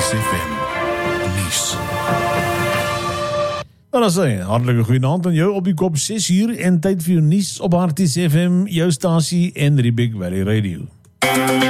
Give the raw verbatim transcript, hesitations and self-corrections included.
Harties F M nuus. Nou, dat is een hartelijke goeienaand aan jou op die kop ses uur en tyd vir jou nuus op Harties F M, jou stasie en Riebeek Valley Radio.